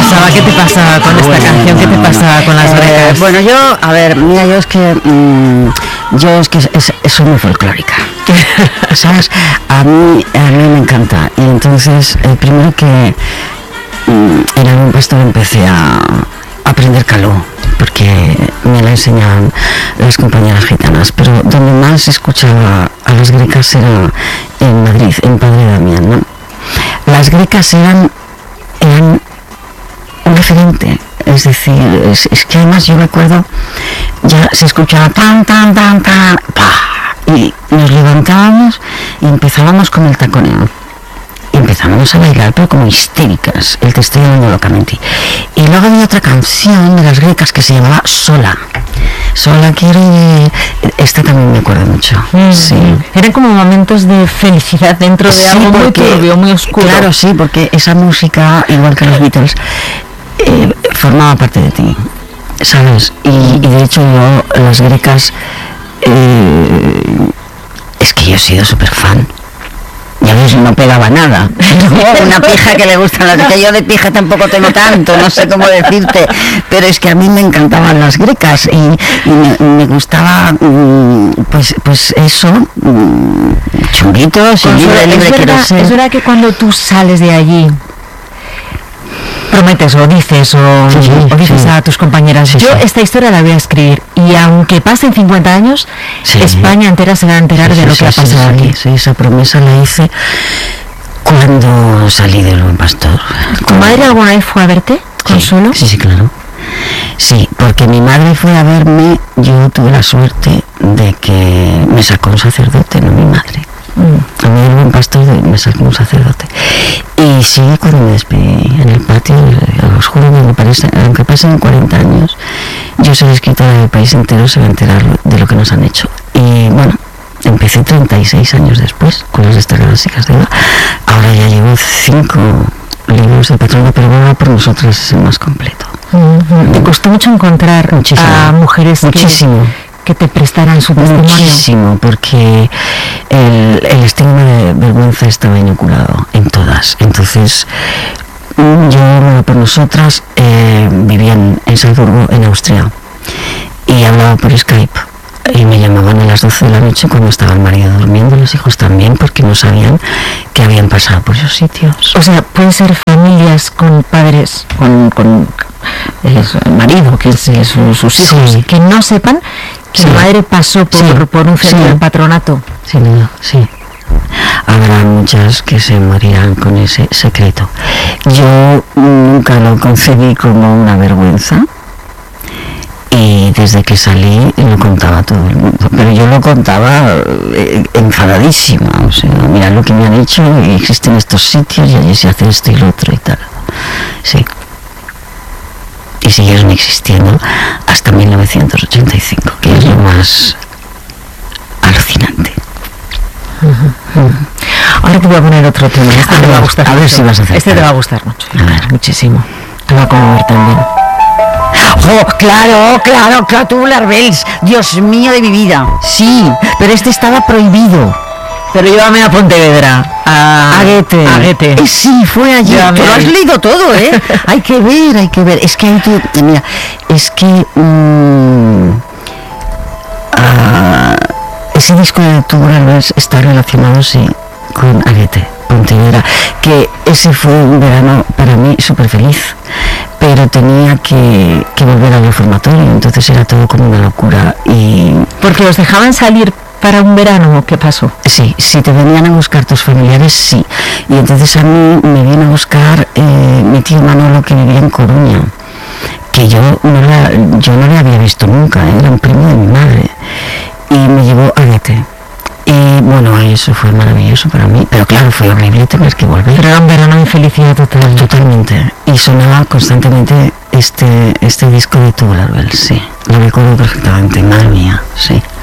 pasaba? ¿Qué te pasaba con esta canción? ¿Qué te pasaba con las grecas? Bueno, yo es que soy muy folclórica. ¿Sabes? A mí me encanta. Y entonces, primero que en algún pastor empecé a aprender caló, porque me la enseñaban las compañeras gitanas, pero donde más escuchaba a las grecas era en Madrid, en Padre Damián, ¿no? Las grecas eran un referente, es decir, es que además yo recuerdo, ya se escuchaba tan, tan, tan, tan, pa, y nos levantábamos y empezábamos con el taconeo. Y empezábamos a bailar, pero como histéricas, el te estoy hablando locamente. Y luego había otra canción de las grecas que se llamaba Sola. Sola quiero ir. Esta también me acuerdo mucho. Sí. Eran como momentos de felicidad dentro de algo muy turbio, muy oscuro. Claro, sí, porque esa música, igual que los Beatles, formaba parte de ti, ¿sabes? Y de hecho yo, las grecas, es que yo he sido súper fan. Ya ves, no pegaba nada. Una pija que le gusta la que yo de pija tampoco tengo tanto, no sé cómo decirte, pero es que a mí me encantaban las grecas y me gustaba, pues eso, chunguitos, libre quiero ser. Es verdad que cuando tú sales de allí, prometes o dices a tus compañeras, yo esta historia la voy a escribir, y aunque pasen 50 años, España entera se va a enterar de lo que ha pasado aquí. Sí, esa promesa la hice cuando salí del Buen Pastor. ¿Tu madre alguna vez fue a verte, Consuelo? Sí, claro. Sí, porque mi madre fue a verme, yo tuve la suerte de que me sacó un sacerdote, no mi madre. A mí el Buen Pastor me sacó un sacerdote. Y sí, cuando me despedí en el patio, os juro, aunque pasen 40 años, yo soy escritora del país entero, se va a enterar de lo que nos han hecho. Y bueno, empecé 36 años después con las destacadas hijas de Eva. Ahora ya llevo 5 libros de patrona, pero bueno, por nosotras es el más completo. ¿Te costó mucho encontrar a mujeres que te prestaran su testimonio? Muchísimo, porque el estigma de vergüenza estaba inoculado en todas. Entonces, yo, por nosotras, vivía en Salzburgo, en Austria, y hablaba por Skype. Y me llamaban a las 12 de la noche cuando estaba el marido durmiendo, los hijos también, porque no sabían que habían pasado por esos sitios. O sea, pueden ser familias con padres, con el marido, que es sus hijos, que no sepan que la madre pasó por un centro de patronato. Sí. Habrá muchas que se morirán con ese secreto. Yo nunca lo concebí como una vergüenza. Y desde que salí lo contaba todo el mundo, pero yo lo contaba enfadadísima, o sea, mira lo que me han hecho, y existen estos sitios y allí se hace esto y lo otro y tal. Sí. Y siguieron existiendo hasta 1985, que es lo más alucinante. Ahora te voy a poner otro tema, este te va a gustar. A ver si vas a hacer. Este te va a gustar mucho, a ver, muchísimo. Te va a conmover también. ¡Oh, claro, Tubular Bells! Dios mío de mi vida. Sí, pero este estaba prohibido. Pero llévame a Pontevedra, a Goethe. Sí, fue allí. Tú lo has leído todo, ¿eh? Hay que ver. Es que mira, es que ese disco de Tubular Bells está relacionado, sí, con Goethe, Pontevedra, que ese fue un verano para mí súper feliz, pero tenía que volver al reformatorio, entonces era todo como una locura. Y porque os dejaban salir para un verano, ¿qué pasó? Sí, si te venían a buscar tus familiares, sí. Y entonces a mí me vino a buscar mi tío Manolo, que vivía en Coruña, que yo no le había visto nunca, era un primo de mi madre, y me llevó a Goethe. Y bueno, eso fue maravilloso para mí, pero claro, fue horrible tener que volver. Pero era un verano de felicidad total. Totalmente. Y sonaba constantemente este disco de Tubular Bells, sí. Lo recuerdo perfectamente, madre mía, sí.